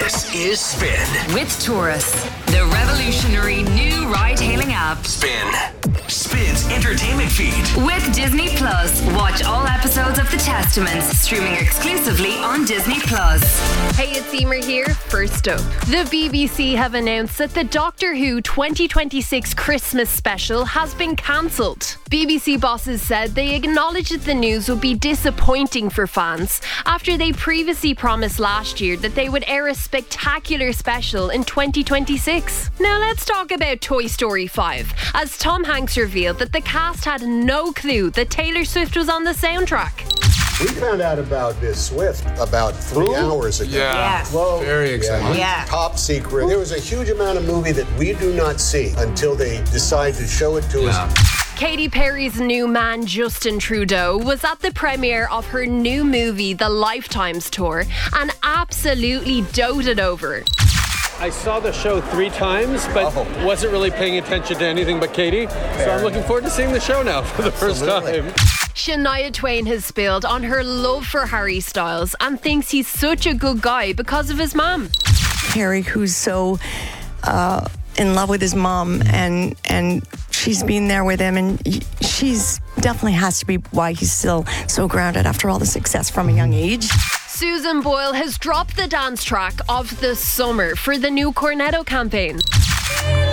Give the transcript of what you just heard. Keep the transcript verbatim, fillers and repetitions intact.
This is Spin. With Taurus, the revolutionary new ride-hailing app. Spin. Spin's entertainment feed. With Disney Plus, watch all episodes of The Testaments, streaming exclusively on Disney Plus. Hey, it's Emer here. First up, the B B C have announced that the Doctor Who twenty twenty-six Christmas special has been cancelled. B B C bosses said they acknowledged that the news would be disappointing for fans after they previously promised last year that they would air a spectacular special in twenty twenty-six. Now let's talk about Toy Story five, as Tom Hanks revealed that the cast had no clue that Taylor Swift was on the soundtrack. We found out about Miss Swift about three Ooh. hours ago. Yeah, Yes. Whoa. Very exciting. Yeah. Top secret. There was a huge amount of movie that we do not see until they decide to show it to Yeah. us. Katy Perry's new man, Justin Trudeau, was at the premiere of her new movie, The Lifetimes Tour, and absolutely doted over it. I saw the show three times, but Oh. wasn't really paying attention to anything but Katie. So I'm looking forward to seeing the show now for the Absolutely. first time. Shania Twain has spilled on her love for Harry Styles and thinks he's such a good guy because of his mom. Harry, who's so uh, in love with his mom, and and she's been there with him, and she's definitely has to be why he's still so grounded after all the success from a young age. Susan Boyle has dropped the dance track of the summer for the new Cornetto campaign.